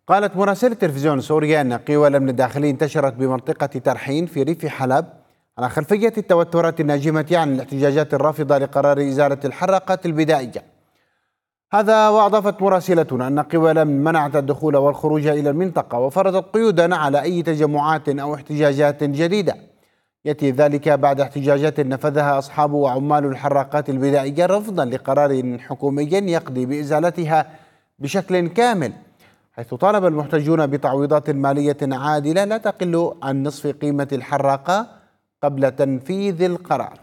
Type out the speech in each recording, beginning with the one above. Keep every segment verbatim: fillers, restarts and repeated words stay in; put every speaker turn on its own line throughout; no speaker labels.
قالت مراسلة تلفزيون سوريا أن قوى الأمن الداخلي انتشرت بمنطقة ترحين في ريف حلب على خلفية التوترات الناجمة عن الاحتجاجات الرافضة لقرار إزالة الحراقات البدائية. هذا وأضافت مراسلتنا أن قوى الأمن منعت الدخول والخروج إلى المنطقة وفرضت قيودا على أي تجمعات أو احتجاجات جديدة. يأتي ذلك بعد احتجاجات نفذها أصحاب وعمال الحراقات البدائية رفضا لقرار حكومي يقضي بإزالتها بشكل كامل، حيث طالب المحتجون بتعويضات مالية عادلة لا تقل عن نصف قيمة الحراقة قبل تنفيذ القرار.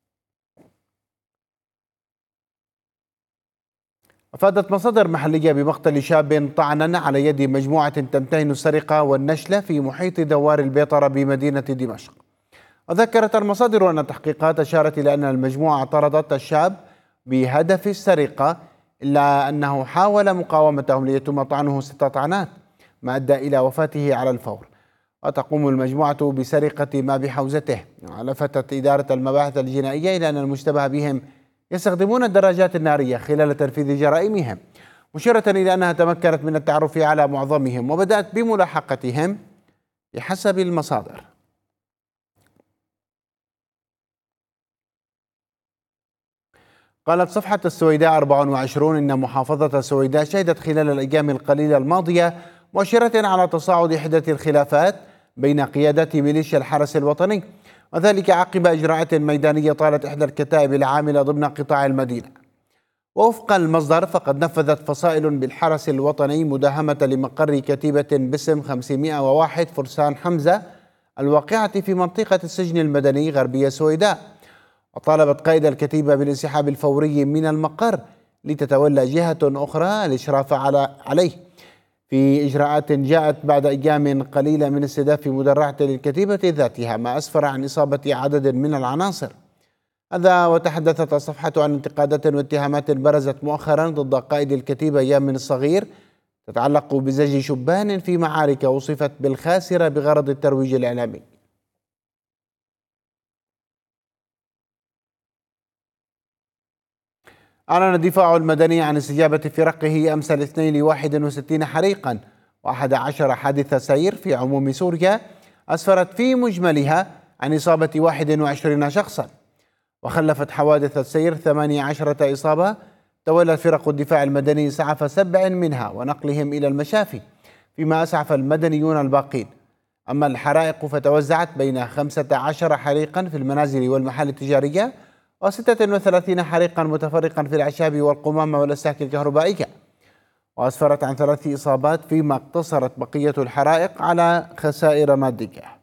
أفادت مصادر محلية بمقتل شاب طعنا على يد مجموعة تمتهن السرقة والنشل في محيط دوار البيطرة بمدينة دمشق. وذكرت المصادر أن التحقيقات أشارت إلى أن المجموعة طردت الشاب بهدف السرقة، إلا أنه حاول مقاومتهم ليتم طعنه ست طعنات ما أدى إلى وفاته على الفور. وتقوم المجموعة بسرقة ما بحوزته. ولفتت إدارة المباحث الجنائية إلى أن المشتبه بهم يستخدمون الدراجات النارية خلال تنفيذ جرائمهم، مشيرة إلى أنها تمكنت من التعرف على معظمهم وبدأت بملاحقتهم بحسب المصادر. قالت صفحة السويداء أربعة وعشرين إن محافظة السويداء شهدت خلال الأيام القليلة الماضية مؤشرة على تصاعد حدة الخلافات بين قيادات ميليشيا الحرس الوطني، وذلك عقب إجراءات ميدانية طالت إحدى الكتائب العاملة ضمن قطاع المدينة. ووفق المصدر فقد نفذت فصائل بالحرس الوطني مداهمة لمقر كتيبة باسم خمسمائة وواحد فرسان حمزة الواقعة في منطقة السجن المدني غربية السويداء، وطالبت قائد الكتيبة بالانسحاب الفوري من المقر لتتولى جهة أخرى الإشراف على عليه، في إجراءات جاءت بعد أيام قليلة من استهداف مدرعة للكتيبة ذاتها، ما أسفر عن إصابة عدد من العناصر. هذا وتحدثت الصفحة عن انتقادات واتهامات برزت مؤخرا ضد قائد الكتيبة يامن الصغير تتعلق بزج شبان في معارك وصفت بالخاسرة بغرض الترويج الإعلامي. أعلن الدفاع المدني عن استجابة فرقه أمس الاثنين لواحد وستين حريقا وأحد عشر حادث سير في عموم سوريا أسفرت في مجملها عن إصابة واحد وعشرين شخصا، وخلفت حوادث السير ثمانية عشرة إصابة. تولت فرق الدفاع المدني إسعاف سبع منها ونقلهم إلى المشافي، فيما أسعف المدنيون الباقين. أما الحرائق فتوزعت بين خمسة عشر حريقا في المنازل والمحال التجارية وستة وثلاثين حريقا متفرقا في الأعشاب والقمامة والأسلاك الكهربائية، وأسفرت عن ثلاث إصابات، فيما اقتصرت بقية الحرائق على خسائر مادية.